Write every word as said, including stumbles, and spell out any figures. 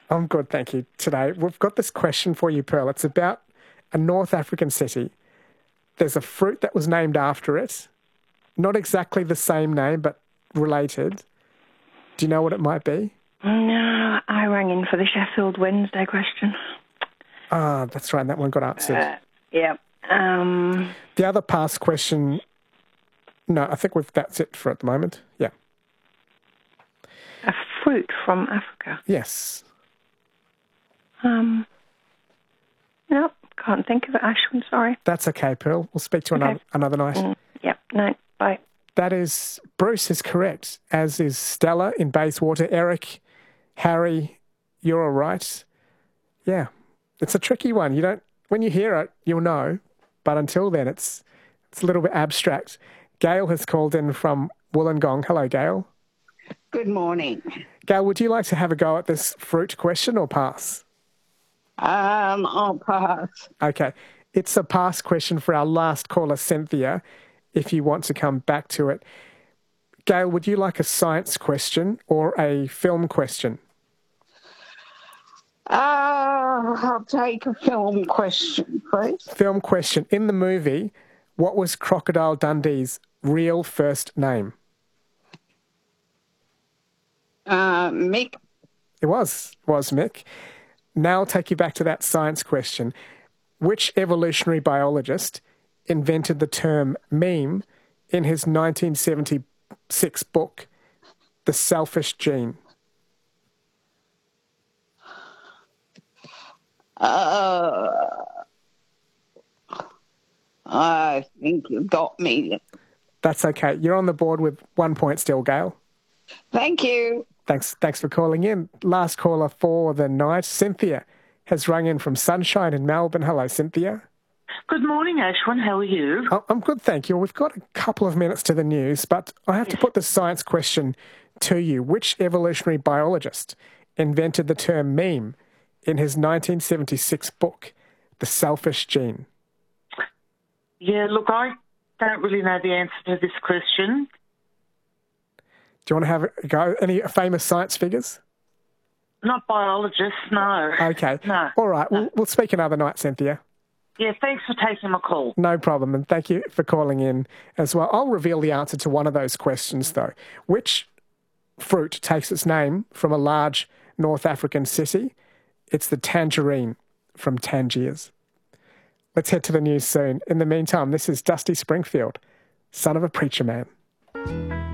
I'm good, thank you. Today, we've got this question for you, Pearl. It's about a North African city. There's a fruit that was named after it. Not exactly the same name, but related. Do you know what it might be? No, I rang in for the Sheffield Wednesday question. Ah, that's right. That one got answered. Uh, yeah. Um, the other past question... No, I think we've, that's it for at the moment. Yeah. A fruit from Africa? Yes. Um, no, can't think of it, Ashwin, sorry. That's okay, Pearl. We'll speak to you okay. another, another night. Mm, yep, no, bye. That is... Bruce is correct, as is Stella in Bayswater. Eric, Harry, you're all right. Yeah. It's a tricky one. You don't... When you hear it, you'll know. But until then, it's it's a little bit abstract. Gail has called in from Wollongong. Hello, Gail. Good morning. Gail, would you like to have a go at this fruit question or pass? Um, I'll pass. Okay. It's a pass question for our last caller, Cynthia, if you want to come back to it. Gail, would you like a science question or a film question? Uh, I'll take a film question, please. Film question. In the movie, what was Crocodile Dundee's real first name? Uh, Mick. It was, was Mick. Now I'll take you back to that science question. Which evolutionary biologist invented the term meme in his nineteen seventy-six book, The Selfish Gene? Uh, I think you got me. That's okay. You're on the board with one point still, Gail. Thank you. Thanks, thanks for calling in. Last caller for the night, Cynthia, has rung in from Sunshine in Melbourne. Hello, Cynthia. Good morning, Ashwin. How are you? Oh, I'm good, thank you. We've got a couple of minutes to the news, but I have to put the science question to you. Which evolutionary biologist invented the term meme in his nineteen seventy-six book, The Selfish Gene? Yeah, look, I don't really know the answer to this question. Do you want to have a go? Any famous science figures? Not biologists, no. Okay. No. All right, no. We'll, we'll speak another night, Cynthia. Yeah, thanks for taking my call. No problem, and thank you for calling in as well. I'll reveal the answer to one of those questions, though. Which fruit takes its name from a large North African city? It's the tangerine from Tangiers. Let's head to the news soon. In the meantime, this is Dusty Springfield, son of a preacher man.